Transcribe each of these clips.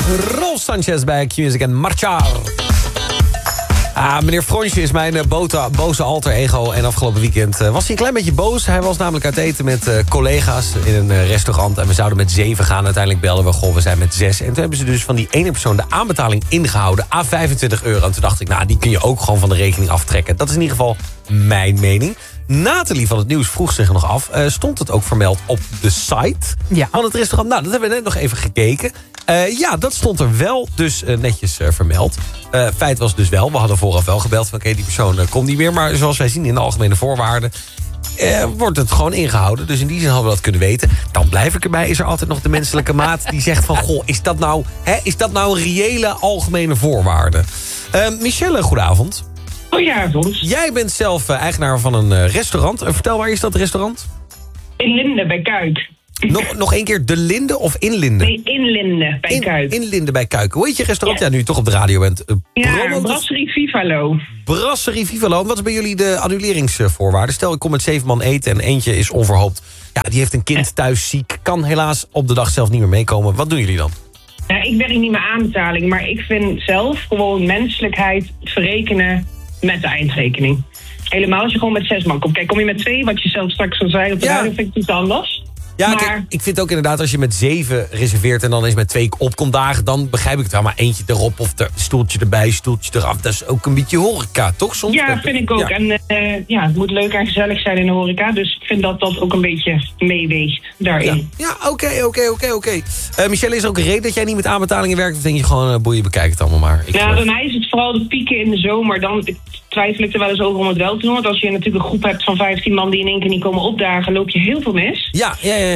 Rolf Sanchez bij Q-Music en Marchar. Meneer Fronsje is mijn boze alter ego. En afgelopen weekend was hij een klein beetje boos. Hij was namelijk uit eten met collega's in een restaurant. En we zouden met 7 gaan. Uiteindelijk belden we, we zijn met 6. En toen hebben ze dus van die ene persoon de aanbetaling ingehouden. €25. En toen dacht ik, die kun je ook gewoon van de rekening aftrekken. Dat is in ieder geval mijn mening. Nathalie van het Nieuws vroeg zich nog af. Stond het ook vermeld op de site van het restaurant? Nou, dat hebben we net nog even gekeken. Ja, dat stond er wel dus netjes vermeld. Feit was dus wel, we hadden vooraf wel gebeld van oké, die persoon komt niet meer. Maar zoals wij zien in de algemene voorwaarden wordt het gewoon ingehouden. Dus in die zin hadden we dat kunnen weten. Dan blijf ik erbij, is er altijd nog de menselijke maat die zegt van goh, is dat nou een reële algemene voorwaarde? Michelle, goedenavond. Goedenavond. Jij bent zelf eigenaar van een restaurant. Vertel, waar is dat restaurant? In Linden bij Kuik. Nog één keer, de Linde of in Linden? Nee, in Linden bij Kuik. In Linden bij Kuik. Hoe heet je restaurant? Ja, nu je toch op de radio bent. Brasserie Vivalo. Brasserie Vivalo. Wat is bij jullie de annuleringsvoorwaarden? Stel, ik kom met 7 man eten en eentje is onverhoopt. Ja, die heeft een kind thuis ziek. Kan helaas op de dag zelf niet meer meekomen. Wat doen jullie dan? Ja, ik werk niet met aanbetaling, maar ik vind zelf gewoon menselijkheid verrekenen met de eindrekening. Helemaal als je gewoon met 6 man komt. Kijk, kom je met 2, wat je zelf straks al zei op de radio, vind ik iets anders. Ja, maar kijk, ik vind ook inderdaad als je met 7 reserveert en dan eens met 2 opkomt dagen, dan begrijp ik het wel. Maar eentje erop of stoeltje erbij, stoeltje eraf. Dat is ook een beetje horeca, toch soms? Ja, vind ik ook. Ja. En het moet leuk en gezellig zijn in de horeca. Dus ik vind dat dat ook een beetje meeweegt daarin. Ja, oké. Michelle, is er ook een reden dat jij niet met aanbetalingen werkt? Of denk je gewoon, boeien, bekijk het allemaal maar? Bij mij is het vooral de pieken in de zomer. Dan twijfel ik er wel eens over om het wel te doen. Want als je natuurlijk een groep hebt van 15 man die in één keer niet komen opdagen, loop je heel veel mis. Ja.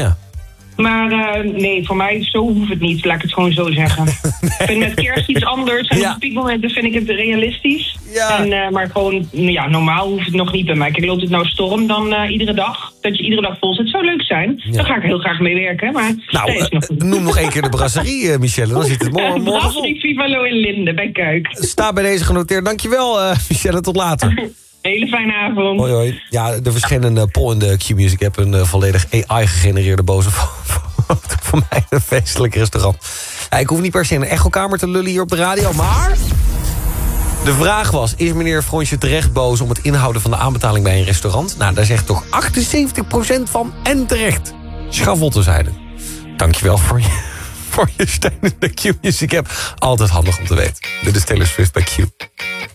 Maar nee, voor mij zo hoeft het niet, laat ik het gewoon zo zeggen. Ik vind met kerst iets anders en op piekmomenten vind ik het realistisch. Ja. Maar gewoon, normaal hoeft het nog niet bij mij. Kijk, loopt het nou storm dan iedere dag? Dat je iedere dag vol zit, zou leuk zijn. Ja. Daar ga ik heel graag mee werken. Maar noem nog één keer de brasserie, Michelle. Dan zit het morgen Brasserie Vivalo in Linden, bij Kuik. Sta bij deze genoteerd. Dankjewel, Michelle. Tot later. Hele fijne avond. Hoi. Ja, er verscheen een poll in de Q-Music app. Een volledig AI-gegenereerde boze foto van mij. Een feestelijk restaurant. Ja, ik hoef niet per se in een echokamer te lullen hier op de radio, maar de vraag was, is meneer Fronsje terecht boos om het inhouden van de aanbetaling bij een restaurant? Nou, daar zegt toch 78% van en terecht. Schaffel terzijde. Dankjewel voor je steun in de Q-Music app. Altijd handig om te weten. Dit is Taylor Swift bij Q.